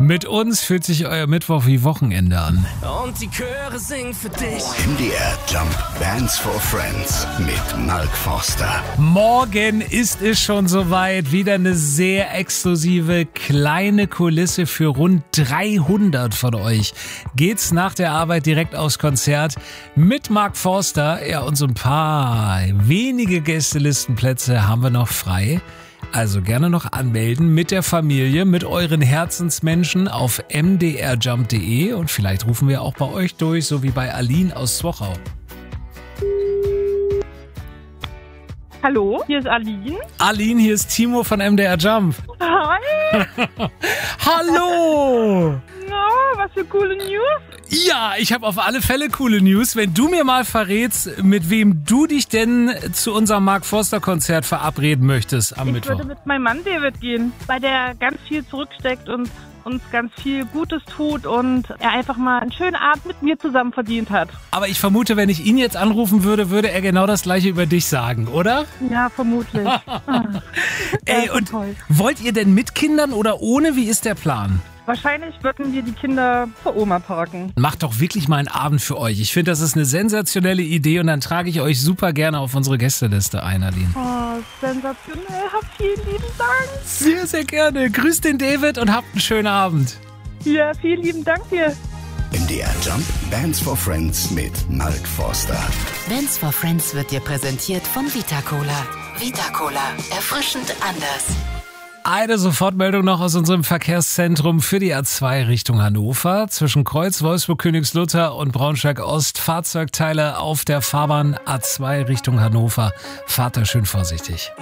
Mit uns fühlt sich euer Mittwoch wie Wochenende an. Und die Chöre singen für dich. MDR Jump Bands for Friends mit Mark Forster. Morgen ist es schon soweit. Wieder eine sehr exklusive kleine Kulisse für rund 300 von euch. Geht's nach der Arbeit direkt aufs Konzert mit Mark Forster. Ja, und so ein paar wenige Gästelistenplätze haben wir noch frei. Also gerne noch anmelden mit der Familie, mit euren Herzensmenschen auf mdrjump.de und vielleicht rufen wir auch bei euch durch, so wie bei Aline aus Zwochau. Hallo, hier ist Aline. Aline, hier ist Timo von MDR Jump. Hi. Hallo! Oh, was für coole News. Ja, ich habe auf alle Fälle coole News. Wenn du mir mal verrätst, mit wem du dich denn zu unserem Mark Forster Konzert verabreden möchtest am Mittwoch. Ich würde mit meinem Mann David gehen, weil der ganz viel zurücksteckt und uns ganz viel Gutes tut und er einfach mal einen schönen Abend mit mir zusammen verdient hat. Aber ich vermute, wenn ich ihn jetzt anrufen würde, würde er genau das Gleiche über dich sagen, oder? Ja, vermutlich. Ey, und toll. Wollt ihr denn mit Kindern oder ohne? Wie ist der Plan? Wahrscheinlich würden wir die Kinder vor Oma parken. Macht doch wirklich mal einen Abend für euch. Ich finde, das ist eine sensationelle Idee und dann trage ich euch super gerne auf unsere Gästeliste ein, Aline. Oh, sensationell. Vielen lieben Dank. Sehr, sehr gerne. Grüßt den David und habt einen schönen Abend. Ja, vielen lieben Dank dir. MDR Jump Bands for Friends mit Mark Forster. Bands for Friends wird dir präsentiert von Vita Cola. Vita Cola, erfrischend anders. Eine Sofortmeldung noch aus unserem Verkehrszentrum für die A2 Richtung Hannover. Zwischen Kreuz, Wolfsburg, Königslutter und Braunschweig-Ost Fahrzeugteile auf der Fahrbahn A2 Richtung Hannover. Fahrt da schön vorsichtig.